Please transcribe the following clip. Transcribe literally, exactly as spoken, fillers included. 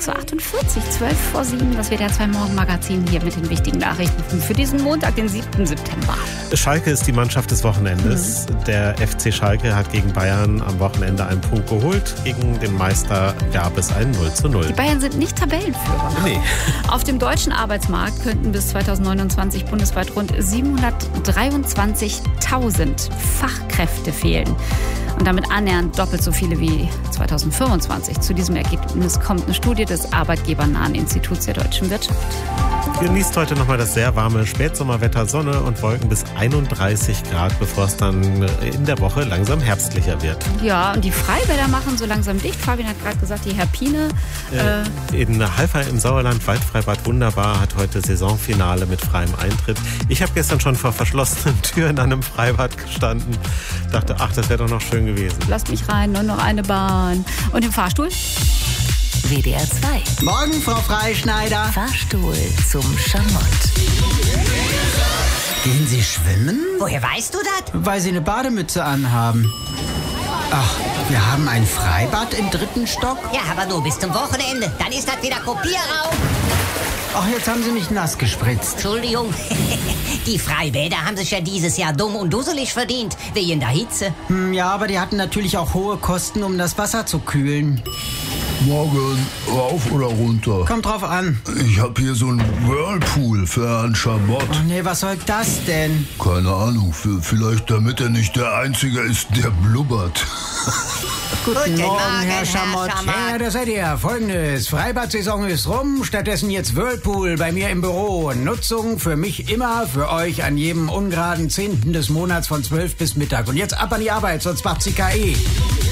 Zu achtundvierzig, zwölf vor sieben, das W D R zwei Morgenmagazin hier mit den wichtigen Nachrichten für diesen Montag, den siebten September. Schalke ist die Mannschaft des Wochenendes. Mhm. Der F C Schalke hat gegen Bayern am Wochenende einen Punkt geholt. Gegen den Meister gab es ein null zu null. Die Bayern sind nicht Tabellenführer. Nee. Auf dem deutschen Arbeitsmarkt könnten bis zweitausendneunundzwanzig bundesweit rund siebenhundertdreiundzwanzigtausend Fachkräfte fehlen. Und damit annähernd doppelt so viele wie zweitausendfünfundzwanzig. Zu diesem Ergebnis kommt eine Studie des Arbeitgebernahen Instituts der deutschen Wirtschaft. Genießt heute nochmal das sehr warme Spätsommerwetter, Sonne und Wolken bis einunddreißig Grad, bevor es dann in der Woche langsam herbstlicher wird. Ja, und die Freibäder machen so langsam dicht. Fabian hat gerade gesagt, die Herpine. Äh, in Halver im Sauerland, Waldfreibad Wunderbar, hat heute Saisonfinale mit freiem Eintritt. Ich habe gestern schon vor verschlossenen Türen an einem Freibad gestanden. Dachte, ach, das wäre doch noch schön gewesen. Lasst mich rein, nur noch eine Bahn. Und im Fahrstuhl? W D R zwei. Morgen, Frau Freischneider. Fahrstuhl zum Schamott. Gehen Sie schwimmen? Woher weißt du das? Weil Sie eine Bademütze anhaben. Ach, wir haben ein Freibad im dritten Stock? Ja, aber nur bis zum Wochenende. Dann ist das wieder Kopierraum. Ach, jetzt haben Sie mich nass gespritzt. Entschuldigung. Die Freibäder haben sich ja dieses Jahr dumm und dusselig verdient, wegen der Hitze. Hm, ja, aber die hatten natürlich auch hohe Kosten, um das Wasser zu kühlen. Morgen, rauf oder runter? Kommt drauf an. Ich hab hier so einen Whirlpool für Herrn Schamott. Oh nee, was soll das denn? Keine Ahnung, für, vielleicht damit er nicht der Einzige ist, der blubbert. Guten, Guten Morgen, Morgen, Herr Schamott. Herr Schamott. Ja, das seid ihr. Folgendes. Freibad-Saison ist rum, stattdessen jetzt Whirlpool bei mir im Büro. Nutzung für mich immer, für euch an jedem ungeraden Zehnten des Monats von zwölf bis Mittag. Und jetzt ab an die Arbeit, sonst macht sie K I.